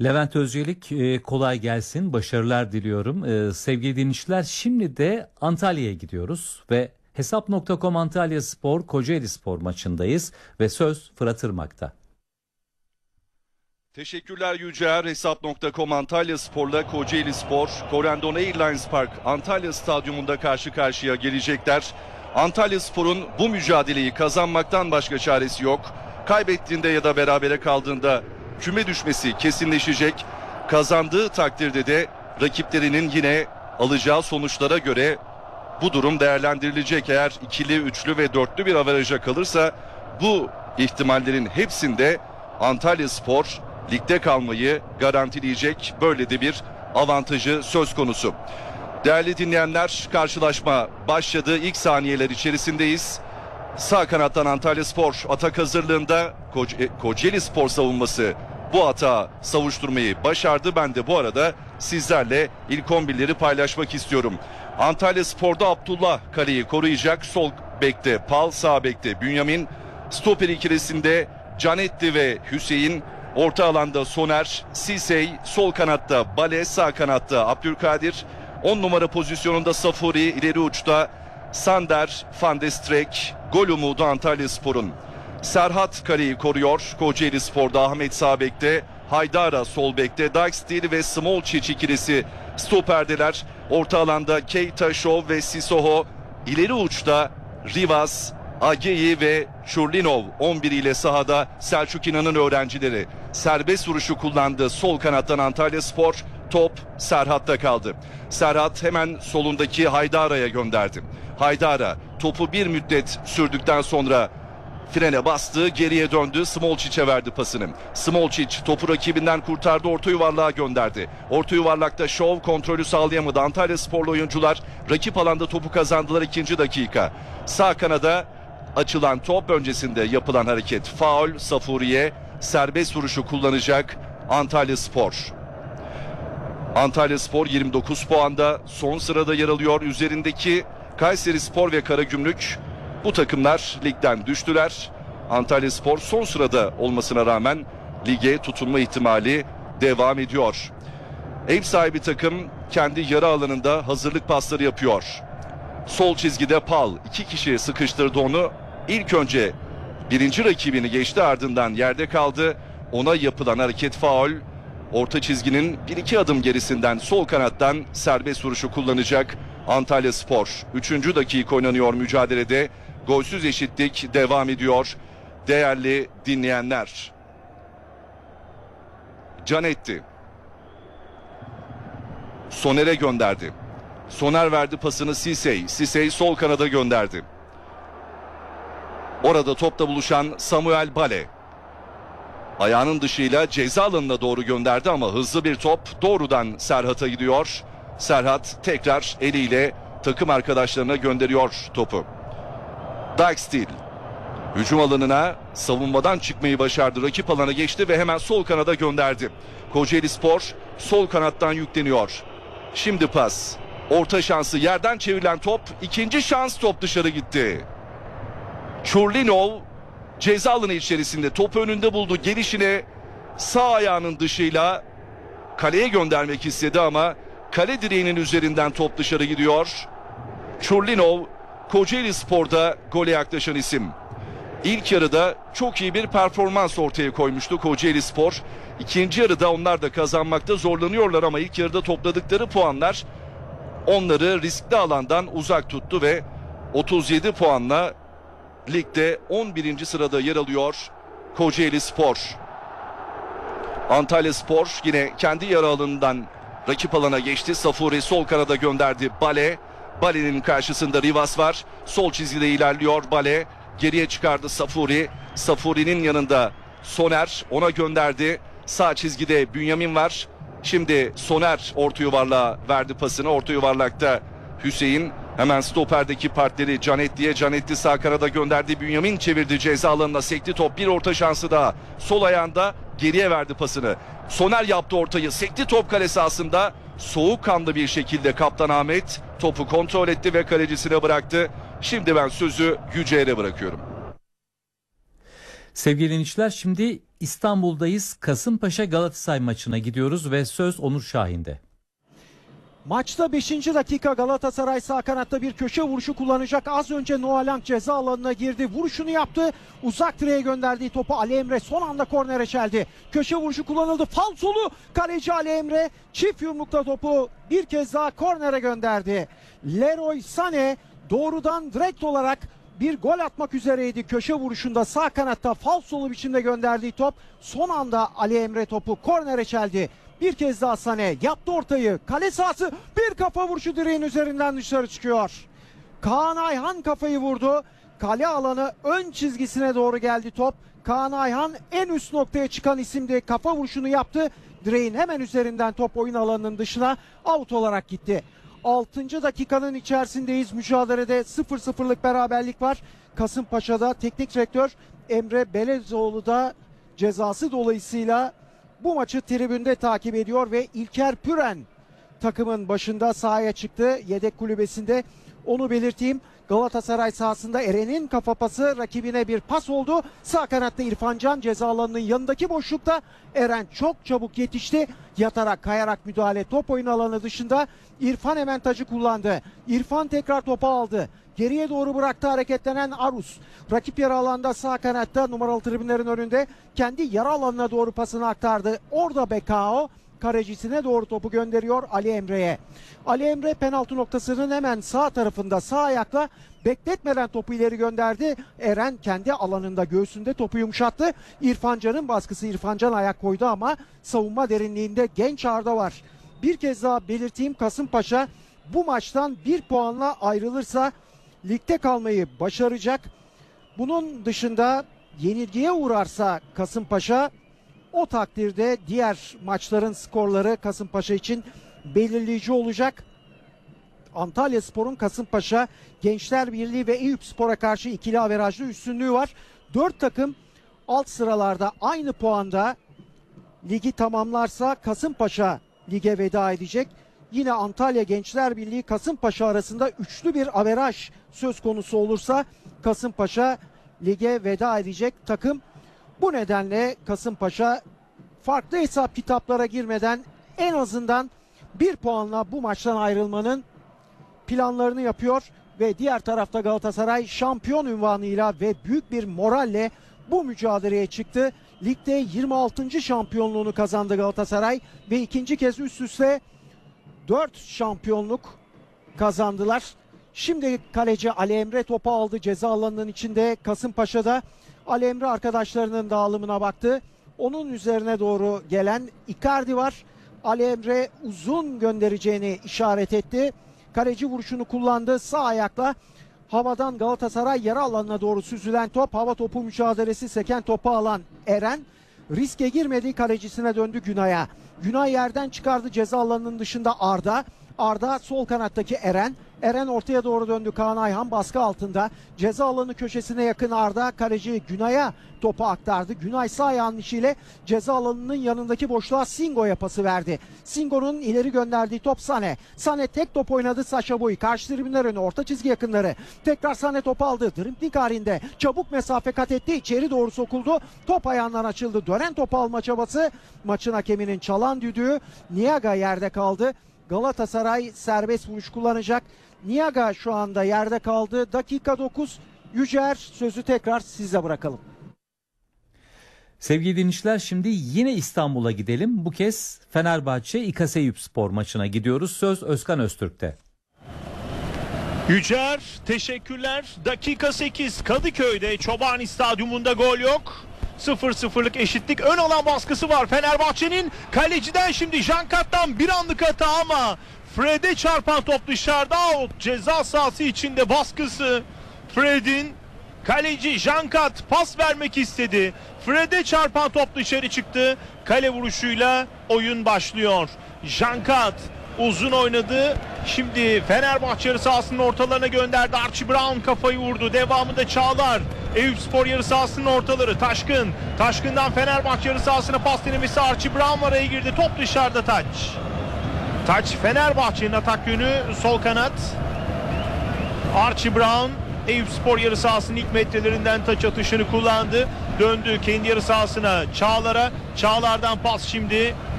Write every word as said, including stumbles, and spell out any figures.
Levent Özcelik, e, kolay gelsin, başarılar diliyorum. E, sevgili dinleyiciler, şimdi de Antalya'ya gidiyoruz ve Hesap nokta com Antalya Spor Kocaeli Spor maçındayız ve söz Fırat Irmak'ta. Teşekkürler Yücel. Hesap nokta com Antalya Spor'la Kocaeli Spor, Corendon Airlines Park Antalya Stadyumunda karşı karşıya gelecekler. Antalya Spor'un bu mücadeleyi kazanmaktan başka çaresi yok. Kaybettiğinde ya da berabere kaldığında küme düşmesi kesinleşecek. Kazandığı takdirde de rakiplerinin yine alacağı sonuçlara göre bu durum değerlendirilecek. Eğer ikili, üçlü ve dörtlü bir averaja kalırsa bu ihtimallerin hepsinde Antalya Spor ligde kalmayı garantileyecek. Böyle de bir avantajı söz konusu. Değerli dinleyenler, karşılaşma başladı. İlk saniyeler içerisindeyiz. Sağ kanattan Antalya Spor atak hazırlığında. Koca- Kocaeli Spor savunması bu atağı savuşturmayı başardı. Ben de bu arada sizlerle ilk on birleri paylaşmak istiyorum. Antalya Spor'da Abdullah kaleyi koruyacak. Sol bekte Pal, sağ bekte Bünyamin. Stoper ikilisinde Canetti ve Hüseyin. Orta alanda Soner, Sisey, sol kanatta Bale, sağ kanatta Abdülkadir. on numara pozisyonunda Safuri, ileri uçta Sander, Van de Streek. Gol umudu Antalya Spor'un. Serhat kaleyi koruyor. Kocaeli Spor'da Ahmet sağ bekte, Haydara sol bekte, Dijkstil ve Smolcic ikilisi stoperdeler. Orta alanda Keita, Şov ve Sissoko. İleri uçta Rivas, Ageyi ve Churlinov on bir ile sahada. Selçuk İnan'ın öğrencileri serbest vuruşu kullandı. Sol kanattan Antalya Spor, top Serhat'ta kaldı. Serhat hemen solundaki Haydara'ya gönderdi. Haydara topu bir müddet sürdükten sonra frene bastı, geriye döndü, Smolcic'e verdi pasını. Smolcic topu rakibinden kurtardı, orta yuvarlığa gönderdi. Orta yuvarlakta Şov kontrolü sağlayamadı. Antalya Sporlu oyuncular rakip alanda topu kazandılar ikinci dakika. Sağ kanada açılan top, öncesinde yapılan hareket faul. Safuri'ye serbest vuruşu kullanacak Antalya Spor. Antalya Spor yirmi dokuz puanda son sırada yer alıyor. Üzerindeki Kayseri Spor ve Karagümrük, bu takımlar ligden düştüler. Antalya Spor son sırada olmasına rağmen lige tutunma ihtimali devam ediyor. Ev sahibi takım kendi yarı alanında hazırlık pasları yapıyor. Sol çizgide Pal iki kişi sıkıştırdı onu. İlk önce birinci rakibini geçti, ardından yerde kaldı. Ona yapılan hareket faul. Orta çizginin bir iki adım gerisinden sol kanattan serbest vuruşu kullanacak Antalya Spor. Üçüncü dakika oynanıyor mücadelede. Golsüz eşitlik devam ediyor. Değerli dinleyenler. Canetti Soner'e gönderdi. Soner verdi pasını Sisey. Sisey sol kanada gönderdi. Orada topla buluşan Samuel Bale ayağının dışıyla ceza alanına doğru gönderdi ama hızlı bir top doğrudan Serhat'a gidiyor. Serhat tekrar eliyle takım arkadaşlarına gönderiyor topu. Dijkstil hücum alanına savunmadan çıkmayı başardı. Rakip alana geçti ve hemen sol kanada gönderdi. Kocaeli Spor sol kanattan yükleniyor. Şimdi pas. Orta şansı, yerden çevrilen top. İkinci şans, top dışarı gitti. Churlinov ceza alanı içerisinde topu önünde buldu. Gelişine sağ ayağının dışıyla kaleye göndermek istedi ama kale direğinin üzerinden top dışarı gidiyor. Churlinov Kocaeli Spor'da gole yaklaşan isim. İlk yarıda çok iyi bir performans ortaya koymuştu Kocaeli Spor. İkinci yarıda onlar da kazanmakta zorlanıyorlar ama ilk yarıda topladıkları puanlar onları riskli alandan uzak tuttu ve otuz yedi puanla ligde on birinci sırada yer alıyor Kocaeli Spor. Antalya Spor yine kendi yarı alanından rakip alana geçti. Safuri sol kanada gönderdi Bale. Bale'nin karşısında Rivas var. Sol çizgide ilerliyor Bale. Geriye çıkardı Safuri. Safuri'nin yanında Soner, ona gönderdi. Sağ çizgide Bünyamin var. Şimdi Soner orta yuvarlağa verdi pasını. Orta yuvarlakta Hüseyin. Hemen stoperdeki partneri Canetti'ye. Canetti sağ kanada gönderdi. Bünyamin çevirdi, ceza alanına sekti top. Bir orta şansı daha. Sol ayağında geriye verdi pasını. Soner yaptı ortayı. Sekti top kale sahasında. Soğukkanlı bir şekilde Kaptan Ahmet topu kontrol etti ve kalecisine bıraktı. Şimdi ben sözü Yüce'ye bırakıyorum. Sevgili dinleyiciler, şimdi İstanbul'dayız. Kasımpaşa Galatasaray maçına gidiyoruz ve söz Onur Şahin'de. Maçta beşinci dakika Galatasaray sağ kanatta bir köşe vuruşu kullanacak. Az önce Noalang ceza alanına girdi. Vuruşunu yaptı. Uzak direğe gönderdiği topu Ali Emre son anda kornere çeldi. Köşe vuruşu kullanıldı. Falsolu kaleci Ali Emre çift yumrukta topu bir kez daha kornere gönderdi. Leroy Sané doğrudan direkt olarak bir gol atmak üzereydi. Köşe vuruşunda sağ kanatta falsolu biçimde gönderdiği top son anda Ali Emre topu kornere çeldi. Bir kez daha Sané yaptı ortayı. Kale sahası, bir kafa vuruşu direğin üzerinden dışarı çıkıyor. Kaan Ayhan kafayı vurdu. Kale alanı ön çizgisine doğru geldi top. Kaan Ayhan en üst noktaya çıkan isimdi. Kafa vuruşunu yaptı. Direğin hemen üzerinden top oyun alanının dışına out olarak gitti. altıncı dakikanın içerisindeyiz. Mücadelede sıfır sıfırlık beraberlik var. Kasımpaşa'da teknik direktör Emre Belezoğlu da cezası dolayısıyla bu maçı tribünde takip ediyor ve İlker Püren takımın başında sahaya çıktı. Yedek kulübesinde, onu belirteyim. Galatasaray sahasında Eren'in kafa pası rakibine bir pas oldu. Sağ kanatta İrfan Can ceza alanının yanındaki boşlukta. Eren çok çabuk yetişti. Yatarak kayarak müdahale, top oyun alanı dışında. İrfan hemen tacı kullandı. İrfan tekrar topu aldı. Geriye doğru bıraktı hareketlenen Arus. Rakip yarı alanda sağ kanatta numaralı tribünlerin önünde kendi yarı alanına doğru pasını aktardı. Orada Bekao karecisine doğru topu gönderiyor Ali Emre'ye. Ali Emre penaltı noktasının hemen sağ tarafında sağ ayakla bekletmeden topu ileri gönderdi. Eren kendi alanında göğsünde topu yumuşattı. İrfan Can'ın baskısı, İrfan Can ayak koydu ama savunma derinliğinde genç Arda var. Bir kez daha belirteyim, Kasımpaşa bu maçtan bir puanla ayrılırsa ligde kalmayı başaracak. Bunun dışında yenilgiye uğrarsa Kasımpaşa, o takdirde diğer maçların skorları Kasımpaşa için belirleyici olacak. Antalyaspor'un Kasımpaşa, Gençler Birliği ve Eyüpspor'a karşı ikili averajlı üstünlüğü var. Dört takım alt sıralarda aynı puanda ligi tamamlarsa Kasımpaşa lige veda edecek. Yine Antalya Gençler Birliği Kasımpaşa arasında üçlü bir averaj söz konusu olursa Kasımpaşa lige veda edecek takım. Bu nedenle Kasımpaşa farklı hesap kitaplara girmeden en azından bir puanla bu maçtan ayrılmanın planlarını yapıyor ve diğer tarafta Galatasaray şampiyon unvanıyla ve büyük bir moralle bu mücadeleye çıktı. Ligde yirmi altıncı şampiyonluğunu kazandı Galatasaray ve ikinci kez üst üste dört şampiyonluk kazandılar. Şimdi kaleci Ali Emre topu aldı ceza alanının içinde. Kasımpaşa'da Ali Emre arkadaşlarının dağılımına baktı. Onun üzerine doğru gelen Icardi var. Ali Emre uzun göndereceğini işaret etti. Kaleci vuruşunu kullandı sağ ayakla. Havadan Galatasaray yarı alanına doğru süzülen top. Hava topu mücadelesi, seken topu alan Eren riske girmedi, kalecisine döndü Günay'a. Günay yerden çıkardı ceza alanının dışında Arda. Arda sol kanattaki Eren. Eren ortaya doğru döndü. Kaan Ayhan baskı altında. Ceza alanı köşesine yakın Arda. Kaleci Günay'a topu aktardı. Günay sağ ayağının içiyle ceza alanının yanındaki boşluğa Singo'ya pası verdi. Singo'nun ileri gönderdiği top Sané. Sané tek top oynadı Sacha Boey. Karşı tribünler önü, orta çizgi yakınları. Tekrar Sané topu aldı. Dribbling halinde çabuk mesafe kat etti. İçeri doğru sokuldu. Top ayağından açıldı. Dönen topu alma çabası. Maçın hakeminin çalan düdüğü. Niaga yerde kaldı. Galatasaray serbest vuruş kullanacak. Niaga şu anda yerde kaldı. Dakika dokuz. Yücer, sözü tekrar size bırakalım. Sevgili dinleyiciler, şimdi yine İstanbul'a gidelim. Bu kez Fenerbahçe İKASEYÜPSPOR maçına gidiyoruz. Söz Özkan Öztürk'te. Yücer, teşekkürler. Dakika sekiz, Kadıköy'de Çobani Stadyumunda gol yok. sıfır sıfırlık eşitlik. Ön alan baskısı var Fenerbahçe'nin. Kaleciden şimdi Jankat'tan bir anlık hata ama Fred'e çarpan top dışarıda, out. Ceza sahası içinde baskısı. Fred'in, kaleci Jankat pas vermek istedi. Fred'e çarpan top dışarı çıktı. Kale vuruşuyla oyun başlıyor. Jankat uzun oynadı. Şimdi Fenerbahçe yarı sahasının ortalarına gönderdi. Archie Brown kafayı vurdu. Devamında Çağlar. Eyüpspor yarı sahasının ortaları. Taşkın. Taşkın'dan Fenerbahçe yarı sahasına pas denemesi. Archie Brown araya girdi. Top dışarıda, taç. Taç Fenerbahçe'nin atak yönü sol kanat. Archie Brown Eyüpspor yarı sahasının ilk metrelerinden taç atışını kullandı. Döndü kendi yarı sahasına Çağlar'a. Çağlar'dan pas şimdi